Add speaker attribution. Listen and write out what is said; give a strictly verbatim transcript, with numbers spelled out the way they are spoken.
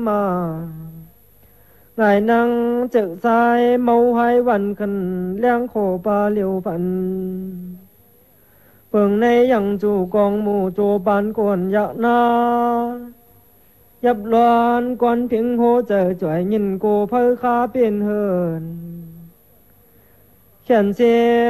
Speaker 1: mà ngài năng chữ sai mâu haiวันkhẩn liang khổ ba liều phận phường này yang chủ con mù chủ ban quần dạ na dập loan quan tiếng hô chờ chuỗi nhìn cô phơi khá bên hơn khen xe